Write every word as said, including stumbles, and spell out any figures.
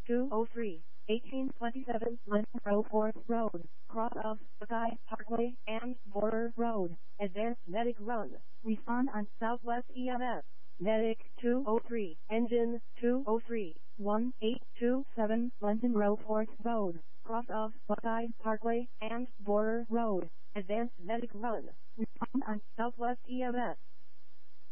two oh three, eighteen twenty-seven Lincoln Road, Fourth Road, cross of Buckeye Parkway and Border Road. Advanced medic run. Respond on Southwest E M S. Medic two oh three, engine two oh three, one eight two seven Lincoln Road, Fourth Road, cross of Buckeye Parkway and Border Road. Advanced medic run. Respond on Southwest E M S.